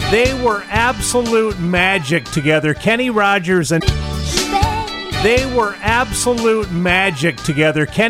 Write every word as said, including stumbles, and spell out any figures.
They were absolute magic together. Kenny Rogers and they were absolute magic together. Kenny